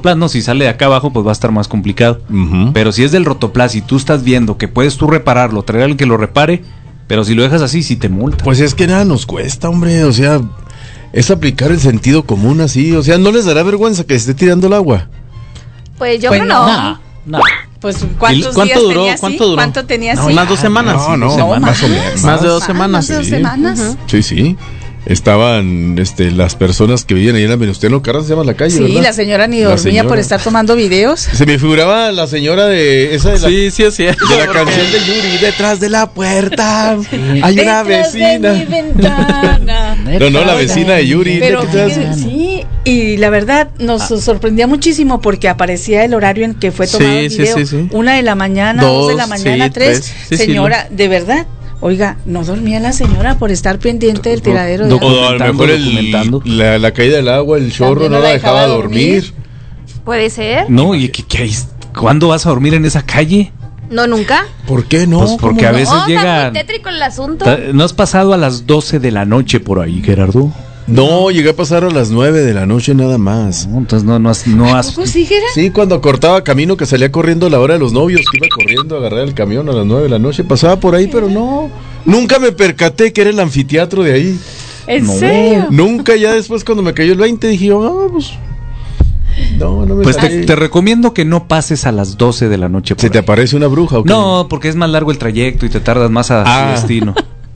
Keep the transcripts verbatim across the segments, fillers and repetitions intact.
rotoplas, no, si sale de acá abajo, pues va a estar más complicado. Uh-huh. Pero si es del rotoplas y tú estás viendo que puedes tú repararlo, traer al que lo repare, pero si lo dejas así, sí te multa. Pues es que nada nos cuesta, hombre, o sea, es aplicar el sentido común así, o sea, ¿no les dará vergüenza que esté tirando el agua? Pues yo pues creo no. no. No. Pues ¿cuántos ¿Cuánto días duró? tenía así? ¿Cuánto duró? ¿Cuánto tenía así? No, unas dos semanas. No, no, no más, más o menos. Más de dos semanas. Más de dos sí. semanas. Uh-huh. Sí, sí. Estaban este, las personas que vivían ahí en la Venustiano Carranza, se llama la calle, sí, ¿verdad? la señora ni La dormía señora. por estar tomando videos. Se me figuraba la señora de esa de la, Sí, sí, sí. de la canción de Yuri, detrás de la puerta hay una vecina. De mi ventana. No, no, la vecina de Yuri. Pero ¿qué te hace? fíjense, sí, y la verdad nos sorprendía muchísimo porque aparecía el horario en que fue tomado Sí, el sí, video, sí, sí. una de la mañana, dos, dos de la mañana, sí, tres, tres. Sí, señora, sí, de verdad. Oiga, no dormía la señora por estar pendiente del tiradero de agua. O a lo mejor el, la, la caída del agua, el chorro También no no la la dejaba dejaba dormir. Puede ser. No, y que, que, ¿cuándo vas a dormir en esa calle? No, nunca. ¿Por qué no? Pues porque a veces no, llega. está muy tétrico el asunto. ¿No has pasado a las doce de la noche por ahí, Gerardo? No, llegué a pasar a las nueve de la noche nada más. No, entonces no, no has... No has... ¿Cómo sí, Gerardo? Sí, cuando cortaba camino que salía corriendo a la hora de los novios, que iba corriendo a agarrar el camión a las nueve de la noche, pasaba por ahí, pero no. Nunca me percaté que era el anfiteatro de ahí. ¿En No. serio? Nunca, ya después cuando me cayó el veinte dije, ah, pues... No, no me Pues salí. te, te recomiendo que no pases a las doce de la noche por ¿Se te ahí. aparece una bruja o qué? No, porque es más largo el trayecto y te tardas más a Ah. tu destino.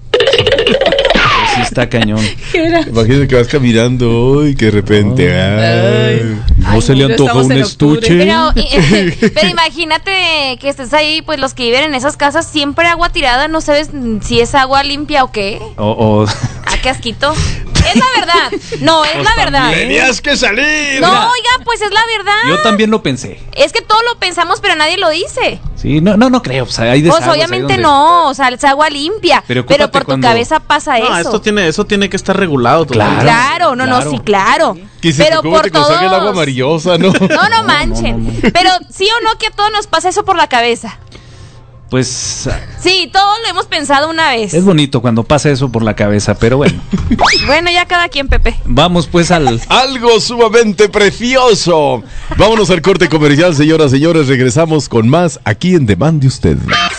Sí está cañón. Gerardo. Imagínate que vas caminando y que de repente... ay. ¿No Ay, se le no, antojó estamos un en octubre. estuche? Pero, eh, pero imagínate que estés ahí, pues los que viven en esas casas, siempre agua tirada, no sabes si es agua limpia o qué. O, o- Ah, qué asquito. Es la verdad. No, es Pues la verdad. ¡Tenías que salir! No, oiga, pues es la verdad. yo también lo pensé. Es que todo lo pensamos, pero nadie lo dice. Sí, no, no, no creo. Pues, hay Pues desagües ahí obviamente donde- no, o sea, es agua limpia. Pero Pero, ocúpate por tu cuando- cabeza pasa No, eso. esto tiene, eso tiene que estar regulado. Claro. Claro, no, claro. no, sí, claro. Que se Pero preocupe por que nos salga el agua todos. amarillosa, ¿no? No, no manchen. Pero sí o no que a todos nos pasa eso por la cabeza. Pues Sí, todos lo hemos pensado una vez. es bonito cuando pasa eso por la cabeza, pero bueno. Bueno, ya cada quien, Pepe. Vamos pues al... Algo sumamente precioso. Vámonos al corte comercial, señoras y señores. Regresamos con más aquí en Demande Usted.